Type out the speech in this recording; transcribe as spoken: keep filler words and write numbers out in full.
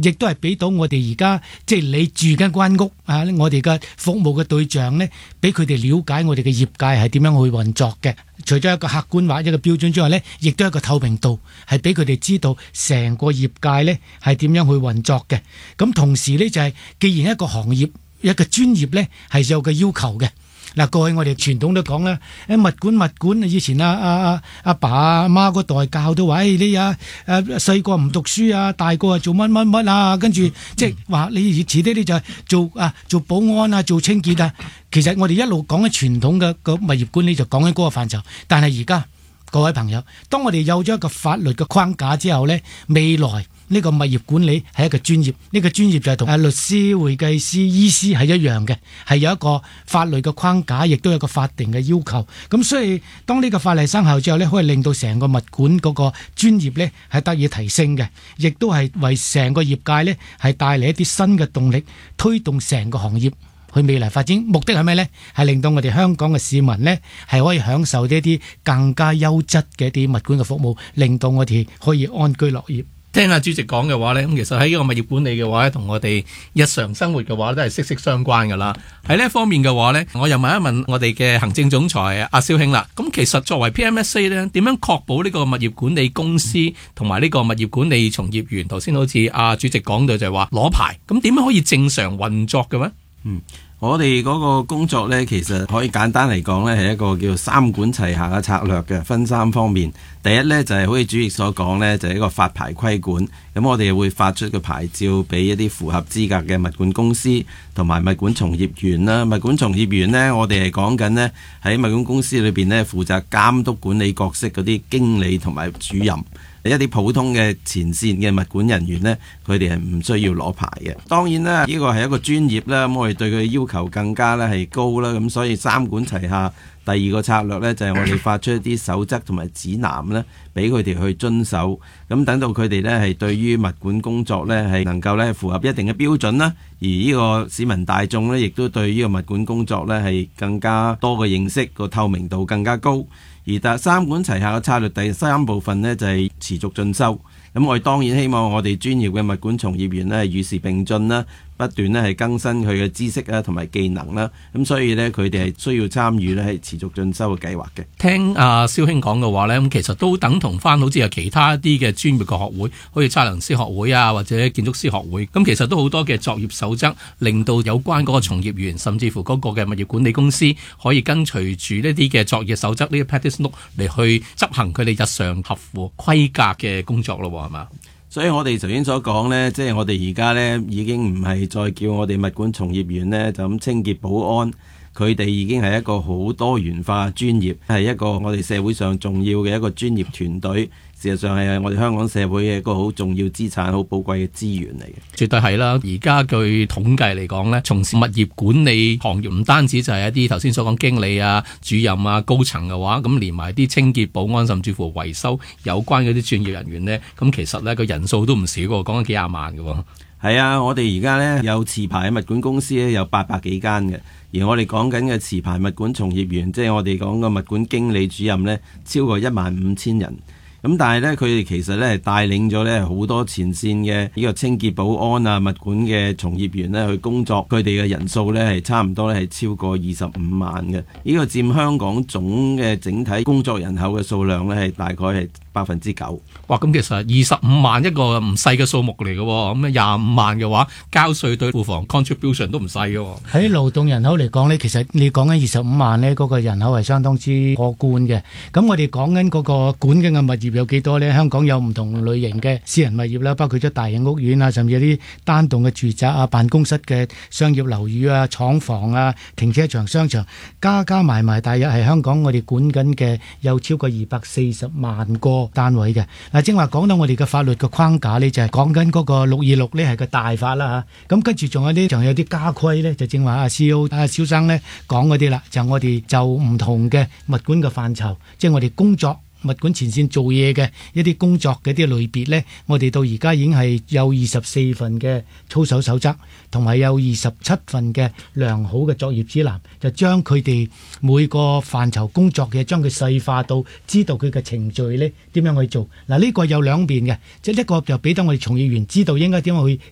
亦都係俾到我哋而家即係你住緊間屋啊，我哋嘅服務嘅對象呢，俾佢哋了解我哋嘅業界係點樣去運作嘅。除咗一個客觀化一個標準之外呢，亦都係一個透明度，係俾佢哋知道成個業界呢係點樣去運作嘅。咁同時呢，就係、是，既然一個行業一個專業呢係有個要求嘅。嗱，過去我哋傳統都講啦，誒物管物管，以前阿阿阿阿爸阿媽嗰代教到話，誒你啊誒細個唔讀書啊，大個啊做乜乜乜啊，跟住即係話你遲啲你就做啊做保安啊，做清潔啊。其實我哋一路講緊傳統嘅個物業管理就講緊嗰個範疇，但係而家各位朋友，當我哋有咗一個法律嘅框架之後呢，未來呢個物業管理係一個專業，呢個專業就係同啊律師、會計師、醫師係一樣嘅，係有一個法律嘅框架，亦都有一個法定嘅要求。咁所以當呢個法例生效之後呢，可以令到成個物管嗰個專業呢係得以提升嘅，亦都係為成個業界呢係帶嚟一啲新嘅動力，推動成個行業去未來發展。目的係咩呢？係令到我哋香港嘅市民呢係可以享受呢一啲更加優質嘅一啲物管嘅服務，令到我哋可以安居樂業。 聽下主席講嘅話呢，咁其實喺呢個物業管理嘅話咧，同我哋日常生活嘅話都係息息相關噶啦。喺呢一方面嘅話呢，我又問一問我哋嘅行政總裁阿蕭兄啦。咁其實作為 P M S A 呢，點樣確保呢個物業管理公司同埋呢個物業管理從業員，頭先好似阿主席講到就係話攞牌，咁點樣可以正常運作嘅咩？ 嗯。我哋嗰個工作呢，其實可以簡單嚟講呢，係一個叫三管齊下嘅策略嘅，分三方面。第一呢，就係好似主席所講呢，就係一個發牌規管。咁我哋會發出個牌照俾一啲符合資格嘅物管公司同埋物管從業員啦。物管從業員呢，我哋係講緊呢，喺物管公司裏邊呢，負責監督管理角色嗰啲經理同埋主任。一啲普通嘅前線嘅物管人員呢，佢哋係唔需要攞牌嘅。當然啦，呢個係一個專業啦，咁我哋對佢嘅要求更加咧係高啦。咁所以三管齊下，第二個策略呢，就係我哋發出一啲守則同埋指南呢，俾佢哋去遵守。咁等到佢哋呢係對於物管工作呢係能夠呢符合一定嘅標準啦。而呢個市民大眾呢，亦都對呢個物管工作呢係更加多嘅認識，個透明度更加高。而第三管齊下嘅策略第三部分呢，就係持續進修。咁我哋當然希望我哋專業嘅物管從業員呢，與時並進啦，不斷呢係更新佢嘅知識啊同埋技能啦。咁所以呢，佢哋係需要參與呢係持續進修嘅計劃嘅。 聽阿蕭兄講嘅話呢，咁其實都等同翻好似有其他一啲嘅專業嘅學會，好似測量師學會啊，或者建築師學會。咁其實都好多嘅作業守則，令到有關嗰個從業員，甚至乎嗰個嘅物業管理公司，可以跟隨住呢啲嘅作業守則呢啲 practice note 嚟去執行佢哋日常合乎規格嘅工作咯。係嘛？ 所以我哋頭先所講呢，即係我哋而家呢已經唔係再叫我哋物管從業員呢就咁清潔保安，佢哋已經係一個好多元化專業，係一個我哋社會上重要嘅一個專業團隊。事實上係我哋香港社會嘅一個好重要資產、好寶貴嘅資源嚟嘅。 絕對係啦！而家據統計嚟講呢，從事物業管理行業唔單止就係一啲頭先所講經理啊、主任啊、高層嘅話，咁連埋啲清潔、保安，甚至乎維修有關嗰啲專業人員呢，咁其實呢個人數都唔少喎，講緊幾廿萬嘅。 係啊，我哋而家呢有持牌嘅物管公司呢有八百幾間嘅，而我哋講緊嘅持牌物管從業員，即係我哋講嘅物管經理、主任呢，超過一萬五千人。咁但係咧，佢哋其實咧係帶領咗咧好多前線嘅呢個清潔保安啊、物管嘅從業員咧去工作，佢哋嘅人數咧係差唔多咧係超過二十五萬嘅。呢個佔香港總嘅整體工作人口嘅數量咧係大概係百分之九。 哇！咁其實二十五萬一個唔細嘅數目嚟嘅，咁廿五萬嘅話，交稅對庫房 contribution 都唔細嘅。 喺勞動人口嚟講呢，其實你講緊二十五萬呢，嗰個人口係相當之可觀嘅。咁我哋講緊嗰個管緊嘅物業有幾多呢？香港有唔同類型嘅私人物業啦，包括咗大型屋苑啊，甚至有啲單棟嘅住宅啊、辦公室嘅商業樓宇啊、廠房啊、停車場、商場，加加埋埋，大約係香港我哋管緊嘅有超過二百四十萬個單位嘅。嗱，正話講到我哋嘅法律嘅框架呢，就係講緊嗰個六二六呢係個大法啦嚇。咁跟住仲有啲仲有啲家規呢，就正話阿 C E O 阿蕭生呢講嗰啲啦，就我哋就唔同嘅物管嘅範疇，即係我哋工作物管前線做嘢嘅一啲工作嘅啲類別呢，我哋到而家已經係有二十四份嘅操守守則，同埋有二十七份嘅良好嘅作業指南，就將佢哋每個範疇工作嘅將佢細化到知道佢嘅程序呢點樣去做。嗱，呢個有兩邊嘅，即係一個就俾到我哋從業員知道應該點樣去